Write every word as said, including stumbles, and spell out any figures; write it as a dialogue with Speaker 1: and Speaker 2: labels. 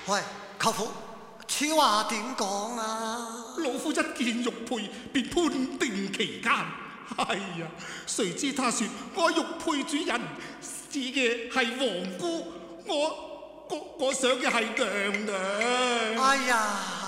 Speaker 1: 喂，舅父，此話點講啊？
Speaker 2: 老夫一見玉佩便判定其奸。哎呀，誰知他說我玉佩主人指嘅係皇姑，我我我想嘅係娘娘。
Speaker 1: 哎呀！